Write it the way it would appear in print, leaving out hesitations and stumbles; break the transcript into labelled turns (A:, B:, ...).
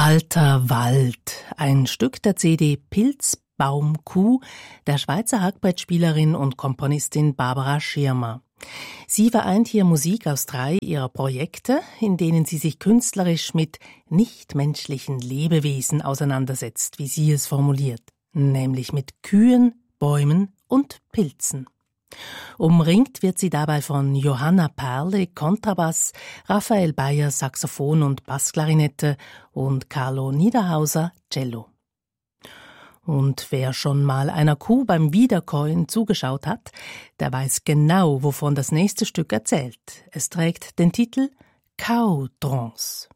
A: Alter Wald, ein Stück der CD Pilz, Baum, Kuh der Schweizer Hackbrettspielerin und Komponistin Barbara Schirmer. Sie vereint hier Musik aus 3 ihrer Projekte, in denen sie sich künstlerisch mit nichtmenschlichen Lebewesen auseinandersetzt, wie sie es formuliert, nämlich mit Kühen, Bäumen und Pilzen. Umringt wird sie dabei von Johanna Perle, Kontrabass, Raphael Bayer, Saxophon und Bassklarinette und Carlo Niederhauser, Cello. Und wer schon mal einer Kuh beim Wiederkäuen zugeschaut hat, der weiß genau, wovon das nächste Stück erzählt. Es trägt den Titel Kautrance.